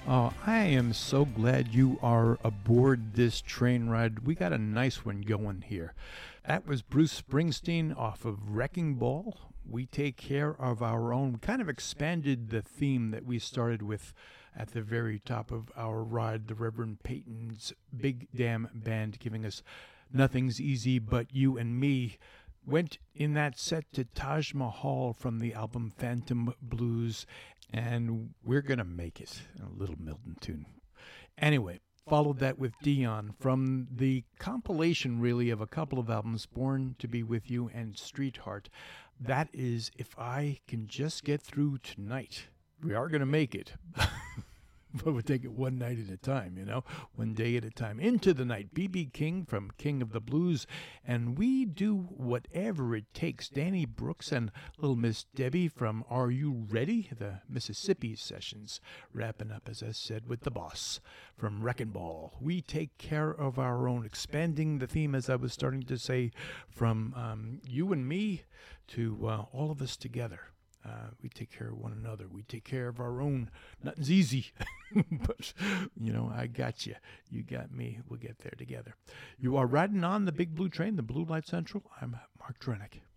Oh, I am so glad you are aboard this train ride. We got a nice one going here. That was Bruce Springsteen off of Wrecking Ball. We take care of our own. We kind of expanded the theme that we started with at the very top of our ride. The Reverend Peyton's Big Damn Band giving us Nothing's Easy But You and Me. Went in that set to Taj Mahal from the album Phantom Blues, and we're going to make it. A little Milton tune. Anyway, followed that with Dion from the compilation, really, of a couple of albums, Born to Be With You and Street Heart. That is If I Can Just Get Through Tonight. We are going to make it. But we'll take it one night at a time, one day at a time. Into the Night, B.B. King from King of the Blues. And we do whatever it takes. Danny Brooks and Little Miss Debbie from Are You Ready? The Mississippi Sessions. Wrapping up, as I said, with The Boss from Wrecking Ball. We take care of our own. Expanding the theme, as I was starting to say, from you and me to all of us together. We take care of one another. We take care of our own. Nothing's easy. But, I got you. You got me. We'll get there together. You are riding on the Big Blue Train, the Blue Light Central. I'm Mark Drenick.